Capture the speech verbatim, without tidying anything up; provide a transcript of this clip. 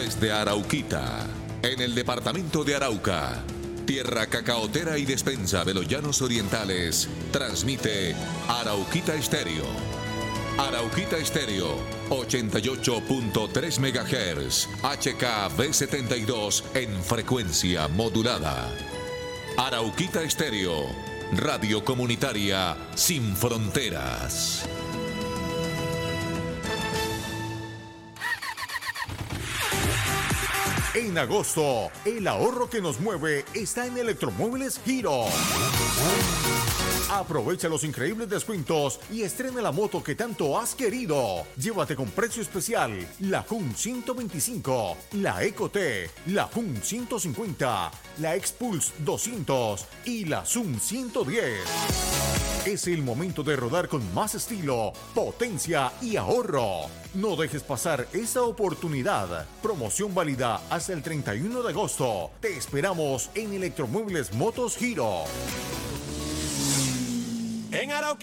Desde Arauquita, en el departamento de Arauca, tierra cacaotera y despensa de los llanos orientales, transmite Arauquita Estéreo. Arauquita Estéreo, ochenta y ocho punto tres megahertz, H K B setenta y dos en frecuencia modulada. Arauquita Estéreo, radio comunitaria sin fronteras. En agosto, el ahorro que nos mueve está en Electromóviles Giro. Aprovecha los increíbles descuentos y estrena la moto que tanto has querido. Llévate con precio especial la Jun ciento veinticinco, la Eco-T, la Jun ciento cincuenta, la Expulse doscientos y la Zoom ciento diez. Es el momento de rodar con más estilo, potencia y ahorro. No dejes pasar esa oportunidad. Promoción válida hasta el treinta y uno de agosto. Te esperamos en Electromuebles Motos Giro. En Arauquita